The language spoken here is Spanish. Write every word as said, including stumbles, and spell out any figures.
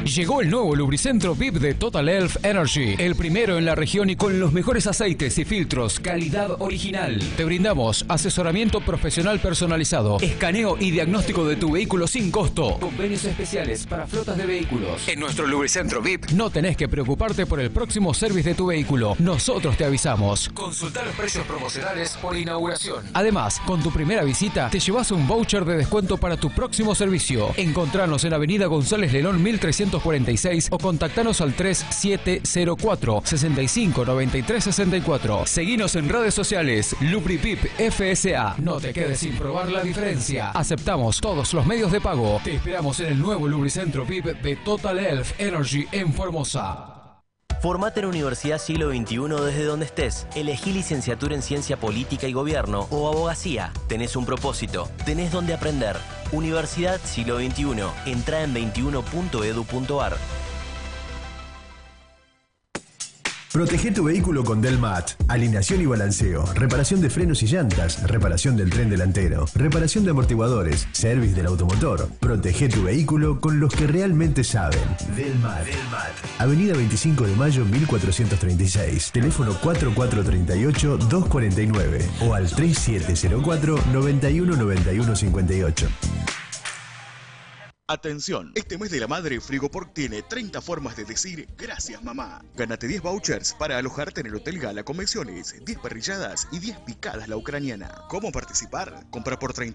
Llegó el nuevo lubricentro V I P de Total Elf Energy, el primero en la región y con los mejores aceites y filtros, calidad original. Te brindamos asesoramiento profesional personalizado, escaneo y diagnóstico de tu vehículo sin costo. Convenios especiales para flotas de vehículos. En nuestro lubricentro V I P no tenés que preocuparte por el próximo service de tu vehículo. Nosotros te avisamos. Consulta los precios promocionales por inauguración. Además, con tu primera visita te llevas un voucher de descuento para tu próximo servicio. Encontranos en Avenida González Lelón mil trescientos cuarenta y seis o contactanos al tres siete cero cuatro, seis cinco nueve tres seis cuatro. Seguinos en redes sociales LubriVip F S A. No te quedes sin probar la diferencia. Aceptamos todos los medios de pago. Te esperamos en el nuevo lubricentro V I P de Total Elf Energy en Formosa. Formate en Universidad Siglo veintiuno desde donde estés. Elegí licenciatura en Ciencia Política y Gobierno o Abogacía. Tenés un propósito, tenés donde aprender. Universidad Siglo veintiuno. Entrá en veintiuno punto edu punto ar. Protege tu vehículo con Delmat. Alineación y balanceo, reparación de frenos y llantas, reparación del tren delantero, reparación de amortiguadores, service del automotor. Protege tu vehículo con los que realmente saben. Delmat. Delmat. Avenida veinticinco de mayo mil cuatrocientos treinta y seis. Teléfono cuatro cuatro tres ocho, dos cuatro nueve o al tres siete cero cuatro, nueve uno nueve uno cinco ocho. Atención, este mes de la madre Frigoport tiene treinta formas de decir gracias mamá. Gánate diez vouchers para alojarte en el Hotel Gala Convenciones, diez parrilladas y diez picadas la ucraniana. ¿Cómo participar? Compra por treinta